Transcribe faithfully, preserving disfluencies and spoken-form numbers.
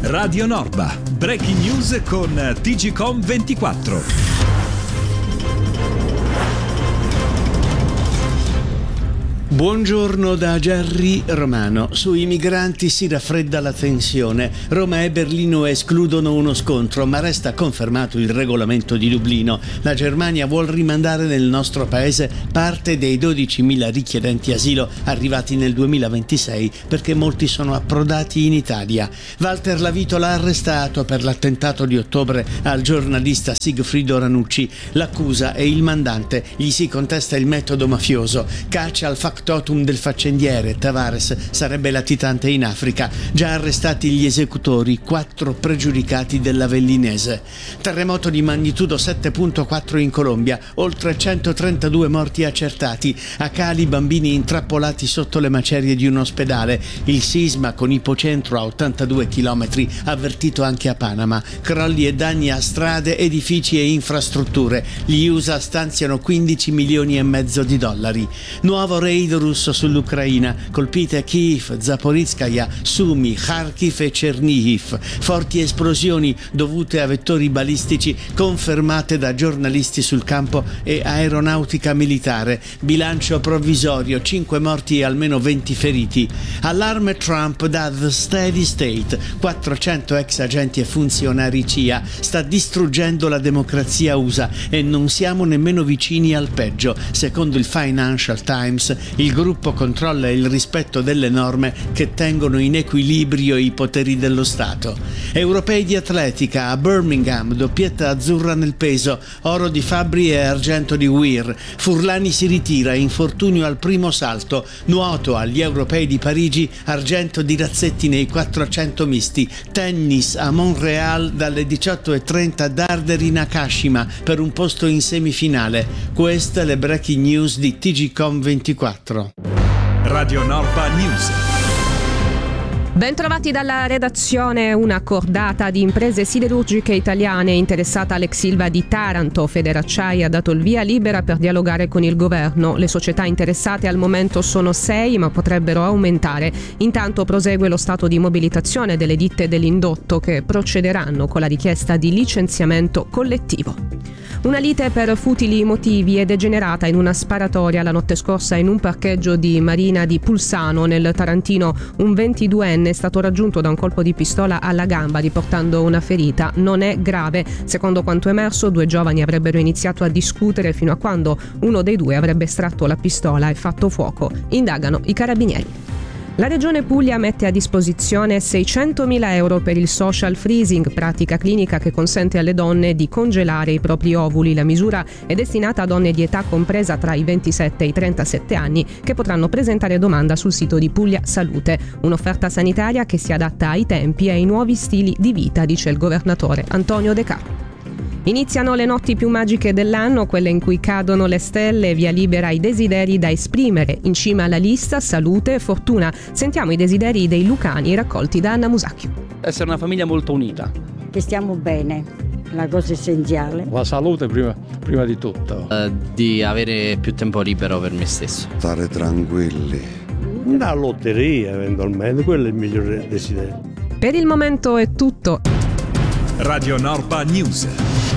Radio Norba, breaking news con T G C O M ventiquattro. Buongiorno da Gerry Romano. Sui migranti si raffredda la tensione. Roma e Berlino escludono uno scontro, ma resta confermato il regolamento di Dublino. La Germania vuol rimandare nel nostro paese parte dei dodicimila richiedenti asilo arrivati nel duemilaventisei perché molti sono approdati in Italia. Walter Lavito l'ha arrestato per l'attentato di ottobre al giornalista Sigfrido Ranucci. L'accusa e il mandante gli si contesta il metodo mafioso. Caccia al factotum del faccendiere. Tavares sarebbe latitante in Africa. Già arrestati gli esecutori, quattro pregiudicati dell'Avellinese. Terremoto di magnitudo sette virgola quattro in Colombia, oltre centotrentadue morti accertati. A Cali bambini intrappolati sotto le macerie di un ospedale. Il sisma con ipocentro a ottantadue chilometri, avvertito anche a Panama. Crolli e danni a strade, edifici e infrastrutture. Gli U S A stanziano quindici milioni e mezzo di dollari. Nuovo raid russo sull'Ucraina, colpite Kiev, Zaporizhzhia, Sumy, Kharkiv e Chernihiv. Forti esplosioni dovute a vettori balistici confermate da giornalisti sul campo e aeronautica militare. Bilancio provvisorio, cinque morti e almeno venti feriti. Allarme Trump da The Steady State. quattrocento ex agenti e funzionari C I A. Sta distruggendo la democrazia U S A e non siamo nemmeno vicini al peggio. Secondo il Financial Times, il gruppo controlla il rispetto delle norme che tengono in equilibrio i poteri dello Stato. Europei di atletica a Birmingham, doppietta azzurra nel peso, oro di Fabbri e argento di Weir. Furlani si ritira, infortunio al primo salto. Nuoto agli Europei di Parigi, argento di Razzetti nei quattrocento misti. Tennis a Montreal dalle diciotto e trenta Darderi Nakashima per un posto in semifinale. Queste le breaking news di T G C O M ventiquattro. Radio Norba News. Bentrovati dalla redazione. Una cordata di imprese siderurgiche italiane interessata all'ex Ilva di Taranto. Federacciai ha dato il via libera per dialogare con il governo. Le società interessate al momento sono sei, ma potrebbero aumentare. Intanto prosegue lo stato di mobilitazione delle ditte dell'indotto, che procederanno con la richiesta di licenziamento collettivo. Una lite per futili motivi è degenerata in una sparatoria la notte scorsa in un parcheggio di Marina di Pulsano, nel Tarantino. Un ventiduenne è stato raggiunto da un colpo di pistola alla gamba, riportando una ferita. Non è grave. Secondo quanto emerso, due giovani avrebbero iniziato a discutere fino a quando uno dei due avrebbe estratto la pistola e fatto fuoco. Indagano i carabinieri. La Regione Puglia mette a disposizione seicentomila euro per il social freezing, pratica clinica che consente alle donne di congelare i propri ovuli. La misura è destinata a donne di età compresa tra i ventisette e i trentasette anni che potranno presentare domanda sul sito di Puglia Salute. Un'offerta sanitaria che si adatta ai tempi e ai nuovi stili di vita, dice il governatore Antonio De Carlo. Iniziano le notti più magiche dell'anno, quelle in cui cadono le stelle, via libera ai desideri da esprimere. In cima alla lista salute e fortuna. Sentiamo i desideri dei lucani raccolti da Anna Musacchio. Essere una famiglia molto unita. Che stiamo bene, la cosa essenziale. La salute prima, prima di tutto. Uh, di avere più tempo libero per me stesso. Stare tranquilli. Una lotteria eventualmente, quello è il migliore desiderio. Per il momento è tutto. Radio Norba News.